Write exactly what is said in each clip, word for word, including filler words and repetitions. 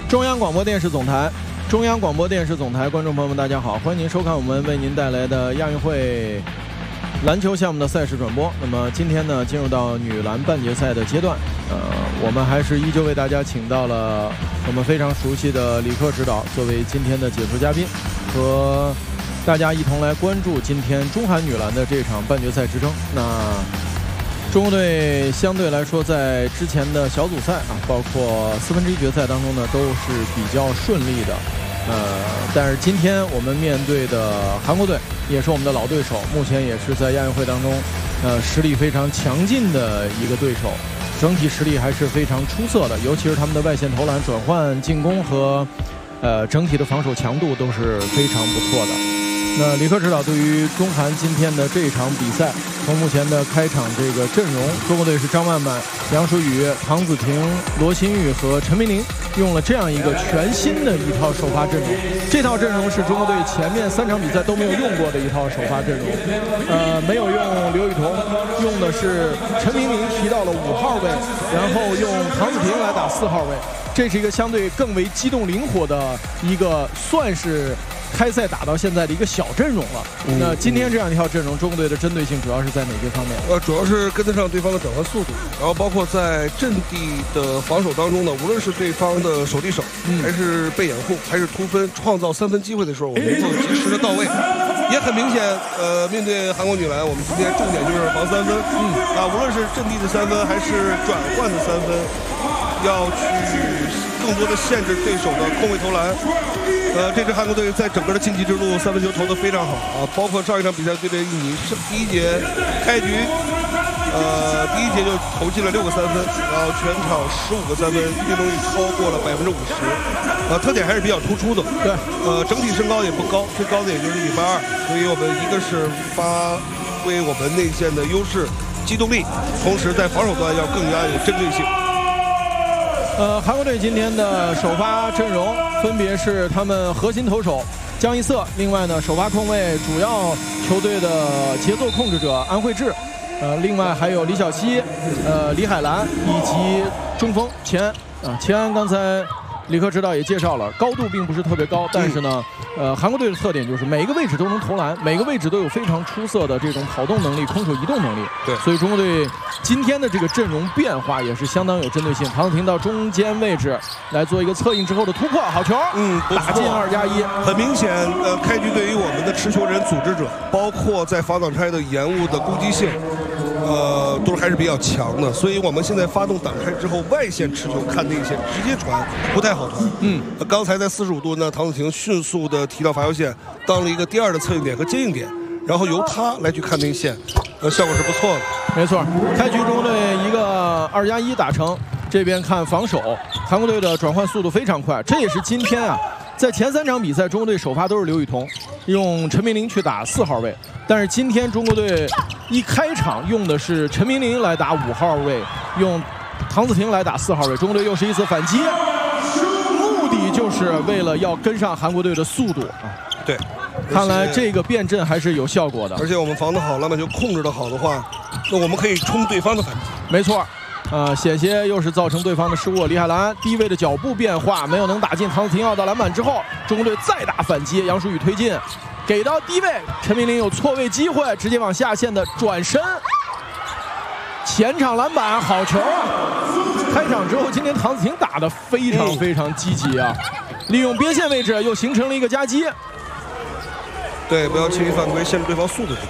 中央广播电视总台，中央广播电视总台观众朋友们，大家好，欢迎您收看我们为您带来的亚运会篮球项目的赛事转播。那么今天呢，进入到女篮半决赛的阶段，呃，我们还是依旧为大家请到了我们非常熟悉的李克指导作为今天的解说嘉宾，和大家一同来关注今天中韩女篮的这场半决赛之争。那中国队相对来说，在之前的小组赛啊，包括四分之一决赛当中呢，都是比较顺利的。呃，但是今天我们面对的韩国队也是我们的老对手，目前也是在亚运会当中，呃，实力非常强劲的一个对手，整体实力还是非常出色的，尤其是他们的外线投篮、转换、进攻和呃整体的防守强度都是非常不错的。那李克指导对于中韩今天的这场比赛，从目前的开场这个阵容，中国队是张曼曼、杨舒雨、唐子婷、罗新玉和陈明琳，用了这样一个全新的一套首发阵容。这套阵容是中国队前面三场比赛都没有用过的一套首发阵容。呃，没有用刘雨彤，用的是陈明琳提到了五号位，然后用唐子婷来打四号位。这是一个相对更为机动灵活的一个，算是开赛打到现在的一个小阵容了。嗯、那今天这样一套阵容，中国队的针对性主要是在哪些方面？ 呃，主要是跟得上对方的转换速度，然后包括在阵地的防守当中呢，无论是对方的手递手，嗯、还是被掩护，还是突分，创造三分机会的时候，我们能够及时的到位。也很明显，呃，面对韩国女篮，我们今天重点就是防三分。嗯，啊，无论是阵地的三分，还是转换的三分，要去更多的限制对手的空位投篮。呃，这支韩国队在整个的晋级之路三分球投得非常好啊，包括上一场比赛对阵印尼，是第一节开局，呃，第一节就投进了六个三分，然后全场十五个三分，命中率超过了百分之五十，呃，特点还是比较突出的。 对， 呃，整体身高也不高，最高的也就是一米八二，所以我们一个是发挥我们内线的优势、机动力，同时在防守端要更加有针对性。 呃，韩国队今天的首发阵容分别是他们核心投手姜一瑟，另外呢，首发控卫主要球队的节奏控制者安慧智，呃，另外还有李晓溪、呃李海兰以及中锋钱安啊，钱安刚才李克指导也介绍了，高度并不是特别高，但是呢，呃，韩国队的特点就是每个位置都能投篮，每个位置都有非常出色的这种跑动能力、空手移动能力。 对， 所以中国队今天的这个阵容变化也是相当有针对性。唐子婷到中间位置来做一个策应之后的突破，好球， 嗯， 打进二加一。 很明显，呃，开局对于我们的持球人组织者，包括在防挡拆的延误的攻击性，呃，都还是比较强的。所以我们现在发动挡拆之后，外线持球看内线直接传不太好。嗯，刚才在四十五度呢，唐子婷迅速的提到罚球线，当了一个第二的策应点和接应点，然后由他来去看内线，呃，效果是不错的。 没错，开局中国队一个二加一打成，这边看防守，韩国队的转换速度非常快，这也是今天啊，在前三场比赛中国队首发都是刘雨彤，用陈明琳去打四号位，但是今天中国队一开场用的是陈明琳来打五号位，用唐子婷来打四号位，中国队又是一次反击。目的就是为了要跟上韩国队的速度啊！ 对， 看来这个变阵还是有效果的。 而且我们防得好，篮板球控制得好的话，那我们可以冲对方的反击。 没错，呃，险些又是造成对方的失误。李海兰低位的脚步变化没有能打进，唐子婷要到篮板之后，中国队再打反击，杨舒雨推进，给到低位，陈明琳有错位机会，直接往下线的转身，前场篮板，好球啊！开场之后，今天唐子婷打得非常非常积极啊，利用边线位置又形成了一个夹击。 对，不要轻易犯规，限制对方速度。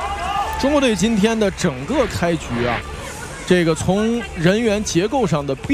中国队今天的整个开局啊，这个从人员结构上的变